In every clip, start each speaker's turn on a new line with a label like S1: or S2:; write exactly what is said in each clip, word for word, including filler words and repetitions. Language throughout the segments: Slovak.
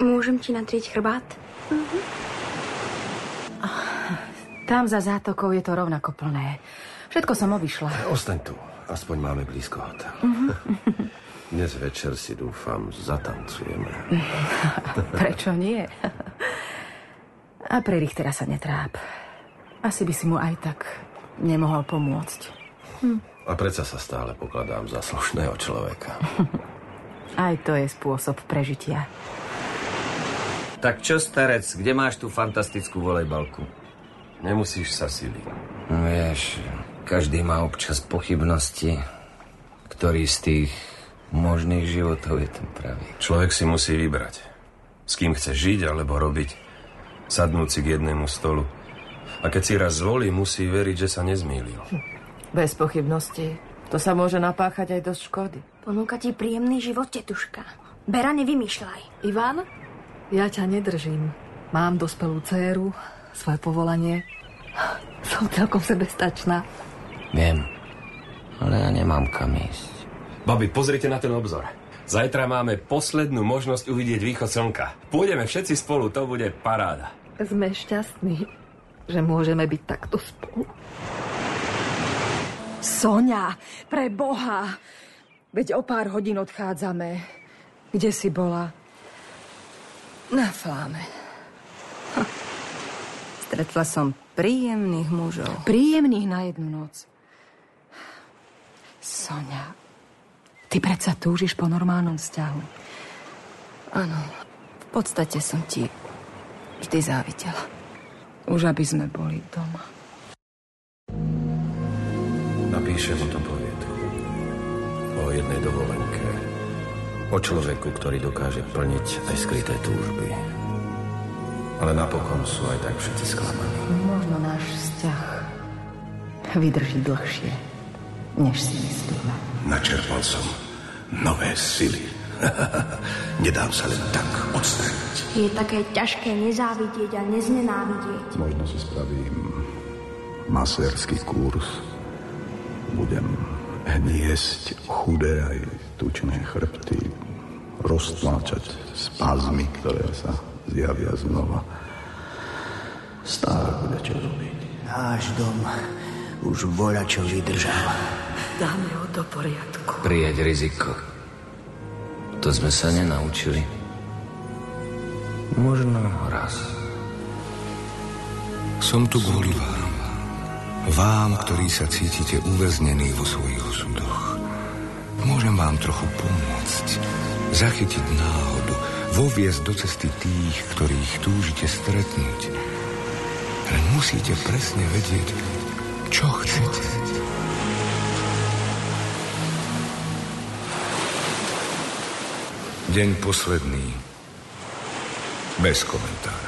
S1: Môžem ti natrieť chrbát?
S2: Mhm. Tam za zátokou je to rovnako plné. Všetko som obišla.
S3: Ostaň tu. Aspoň máme blízko hotel.
S2: Mhm.
S3: Dnes večer si, dúfam, zatancujeme.
S2: Prečo nie? A pre Richtera sa netráp. Asi by si mu aj tak nemohol pomôcť. Hm.
S3: A predsa sa stále pokladám za slušného človeka.
S2: Aj to je spôsob prežitia.
S4: Tak čo, starec, kde máš tú fantastickú volejbalku?
S3: Nemusíš sa siliť.
S4: No vieš, každý má občas pochybnosti, ktorý z tých možných životov je ten pravý.
S3: Človek si musí vybrať, s kým chce žiť alebo robiť, sadnúť si k jednému stolu. A keď si raz zvolí, musí veriť, že sa nezmýlil.
S2: Bez pochybnosti. To sa môže napáchať aj dosť škody.
S1: Ponúka ti príjemný život, tetuška. Bera, nevymýšľaj.
S5: Ivan, ja ťa nedržím. Mám dospelú dcéru, svoje povolanie. Som celkom sebestačná.
S4: Viem, ale ja nemám kam ísť.
S3: Babi, pozrite na ten obzor. Zajtra máme poslednú možnosť uvidieť východ slnka. Pôjdeme všetci spolu, to bude paráda.
S5: Sme šťastní, že môžeme byť takto spolu. Soňa, pre Boha! Veď o pár hodín odchádzame. Kde si bola? Na Fláme.
S2: Hm. Stretla som príjemných mužov.
S5: Príjemných na jednu noc.
S2: Soňa,
S5: ty predsa túžiš po normálnom vzťahu.
S2: Áno, v podstate som ti vždy závidela.
S5: Už aby sme boli doma.
S3: Napíšem o tom poviedku. O jednej dovolenke. O človeku, ktorý dokáže plniť aj skryté túžby. Ale napokon sú aj tak všetci sklamaní.
S2: Možno náš vzťah vydrží dlhšie, než si myslíme.
S3: Načerpal som nové sily. Nedám sa len tak odstraniť.
S1: Je také ťažké nezávidieť a neznenávidieť.
S6: Možno si spravím masérsky kurz. Budem hniesť chudé aj tučné chrbty, roztláčať spazmy, ktoré sa zjavia znova. Stále bude čo robiť.
S7: Náš dom už voľačo vydržal.
S5: Dáme ho do poriadku.
S4: Prijať riziko. To sme sa nenaučili. Možno raz.
S8: Som tu kvôli vám. Vám, ktorí sa cítite uväznení vo svojich osudoch. Môžem vám trochu pomôcť. Zachytiť náhodu. Voviesť do cesty tých, ktorých túžite stretnúť. Len musíte presne vedieť, čo chcete. Deň posledný. Bez komentára.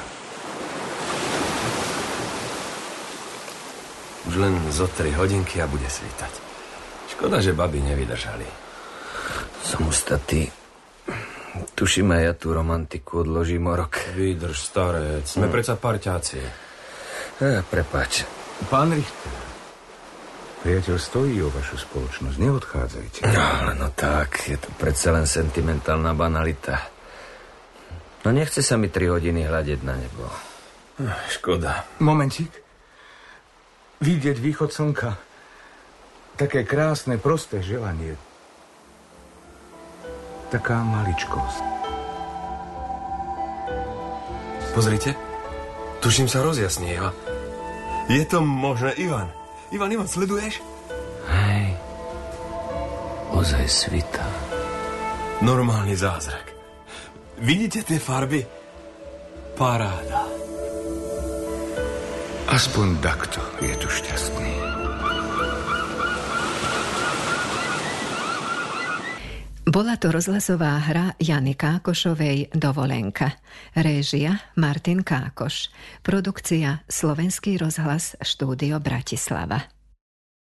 S3: Už len zo tri hodinky a bude svítať. Škoda, že baby nevydržali.
S4: Som ustatý. Tuším, aj ja tú romantiku odložím o rok.
S3: Vydrž, starec. Sme hm. predsa parťáci.
S4: Ja, prepáč.
S8: Pán Richter, priateľ stojí o vašu spoločnosť. Neodchádzajte.
S4: No, no tak, je to predsa len sentimentálna banalita. No nechce sa mi tri hodiny hľadiť na nebo.
S3: Škoda.
S8: Momentík. Vidieť východ slnka. Také krásne, prosté želanie. Taká maličkosť.
S3: Pozrite. Tuším, sa rozjasnieva. Je to možné, Ivan. Ivan, Ivan, sleduješ?
S4: Hej. Ozaj svita.
S3: Normálny zázrak. Vidíte tie farby? Paráda.
S8: Aspoň takto je tu šťastný.
S9: Bola to rozhlasová hra Jany Kákošovej Dovolenka. Réžia Martin Kákoš. Produkcia Slovenský rozhlas, štúdio Bratislava.